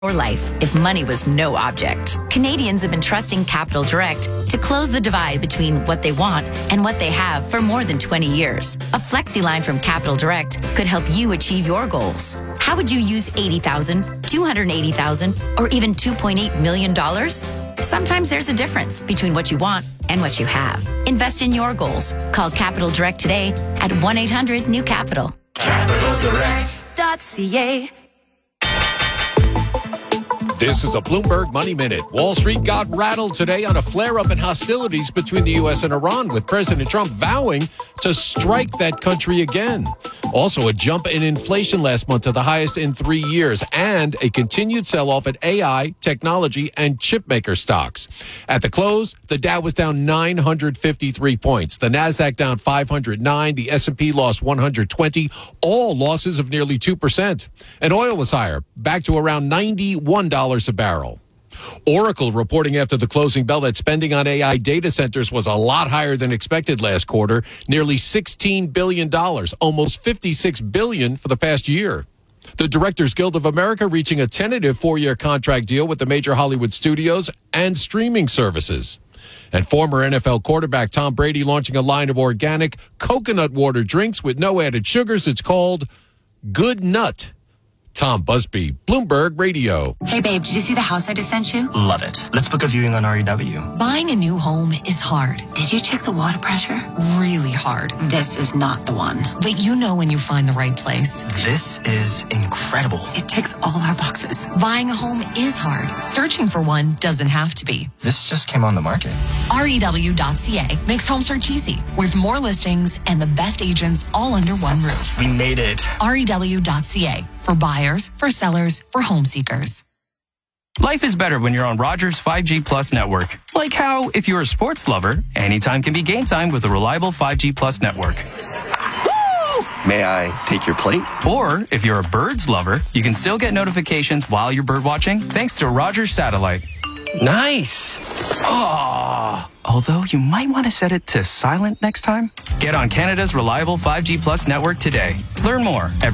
Or life if money was no object. Canadians have been trusting Capital Direct to close the divide between what they want and what they have for more than 20 years. A flexi line from Capital Direct could help you achieve your goals. How would you use $80,000, $280,000, or even $2.8 million? Sometimes there's a difference between what you want and what you have. Invest in your goals. Call Capital Direct today at 1-800-NEW-CAPITAL. CapitalDirect.ca. This is a Bloomberg Money Minute. Wall Street got rattled today on a flare-up in hostilities between the U.S. and Iran, with President Trump vowing to strike that country again. Also, a jump in inflation last month to the highest in 3 years, and a continued sell-off at AI, technology, and chipmaker stocks. At the close, the Dow was down 953 points. The Nasdaq down 509. The S&P lost 120. All losses of nearly 2%. And oil was higher, back to around $91 a barrel. Oracle reporting after the closing bell that spending on AI data centers was a lot higher than expected last quarter, nearly $16 billion, almost $56 billion for the past year. The Directors Guild of America reaching a tentative 4-year contract deal with the major Hollywood studios and streaming services. And former NFL quarterback Tom Brady launching a line of organic coconut water drinks with no added sugars. It's called Good Nut. Tom Busby, Bloomberg Radio. Hey, babe, did you see the house I just sent you? Love it. Let's book a viewing on REW. Buying a new home is hard. Did you check the water pressure? Really hard. This is not the one. But you know when you find the right place. This is incredible. It ticks all our boxes. Buying a home is hard. Searching for one doesn't have to be. This just came on the market. REW.ca makes home search easy, with more listings and the best agents all under one roof. We made it. REW.ca. For buyers, for sellers, for home seekers. Life is better when you're on Rogers 5G Plus network. Like how, if you're a sports lover, anytime can be game time with a reliable 5G Plus network. Woo! May I take your plate? Or, if you're a birds lover, you can still get notifications while you're bird watching thanks to Rogers Satellite. Nice. Oh, although you might want to set it to silent next time. Get on Canada's reliable 5G Plus network today. Learn more at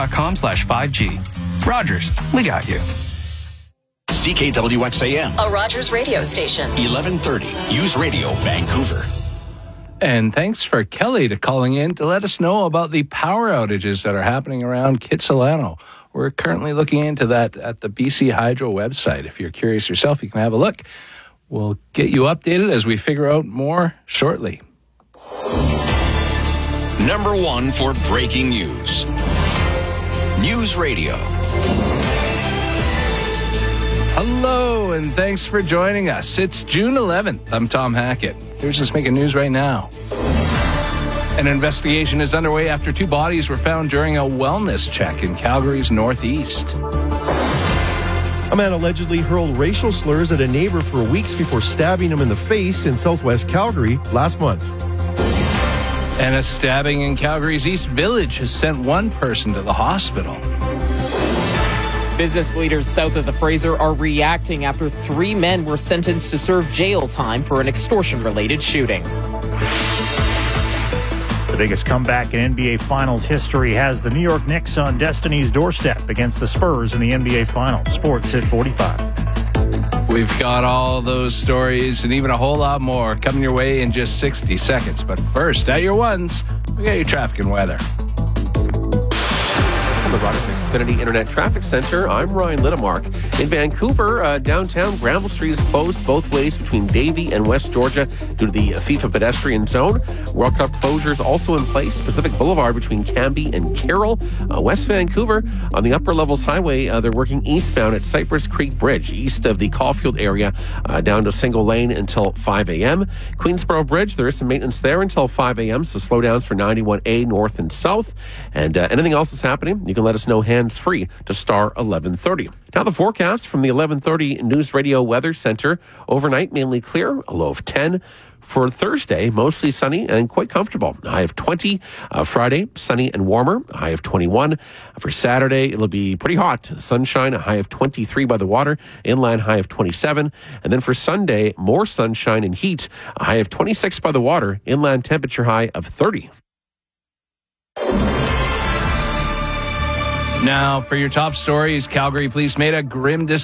rogers.com/5G. Rogers, we got you. CKWXAM, a Rogers radio station. 1130 News Radio, Vancouver. And thanks for Kelly to calling in to let us know about the power outages that are happening around Kitsilano. We're currently looking into that at the BC Hydro website. If you're curious yourself, you can have a look. We'll get you updated as we figure out more shortly. Number one for breaking news. News Radio. Hello, and thanks for joining us. It's June 11th. I'm Tom Hackett. Here's what's making news right now. An investigation is underway after 2 bodies were found during a wellness check in Calgary's northeast. A man allegedly hurled racial slurs at a neighbor for weeks before stabbing him in the face in southwest Calgary last month. And a stabbing in Calgary's East Village has sent one person to the hospital. Business leaders south of the Fraser are reacting after 3 men were sentenced to serve jail time for an extortion-related shooting. The biggest comeback in NBA Finals history has the New York Knicks on destiny's doorstep against the Spurs in the NBA Finals. Sports at 45. We've got all those stories and even a whole lot more coming your way in just 60 seconds. But first, at your ones, we got your traffic and weather. From the Rogers Xfinity Internet Traffic Center, I'm Ryan Littamark. In Vancouver, downtown Granville Street is closed both ways between Davie and West Georgia due to the FIFA pedestrian zone. World Cup closures also in place. Pacific Boulevard between Cambie and Carroll. West Vancouver, on the Upper Levels Highway, they're working eastbound at Cypress Creek Bridge, east of the Caulfield area, down to single lane until 5 a.m. Queensboro Bridge, there is some maintenance there until 5 a.m., so slowdowns for 91A north and south. And anything else that's happening, you can let us know hands-free to star 1130. Now the forecast from the 1130 News Radio Weather Center. Overnight, mainly clear, a low of 10. For Thursday, mostly sunny and quite comfortable. A high of 20. Friday, sunny and warmer. A high of 21. For Saturday, it'll be pretty hot. Sunshine, a high of 23 by the water. Inland, high of 27. And then for Sunday, more sunshine and heat. A high of 26 by the water. Inland temperature high of 30. Now, for your top stories, Calgary police made a grim decision